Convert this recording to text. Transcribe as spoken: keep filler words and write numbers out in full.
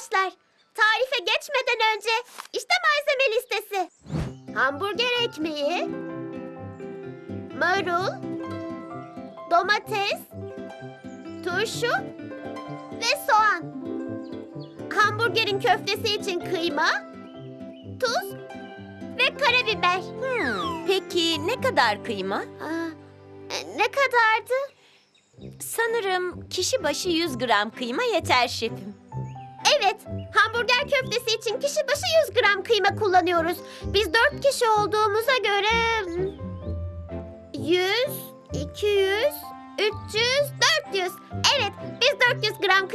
arkadaşlar. Tarife geçmeden önce işte malzeme listesi. Hamburger ekmeği, marul, domates, turşu ve soğan. Hamburgerin köftesi için kıyma, tuz ve karabiber. Hmm, peki ne kadar kıyma? Aa, e, ne kadardı? Sanırım kişi başı yüz gram kıyma yeter şefim. Evet, hamburger köftesi için kişi başı yüz gram kıyma kullanıyoruz. Biz dört kişi olduğumuza göre... hmm, yüz, iki yüz, üç yüz, dört yüz. Evet, biz dört yüz gram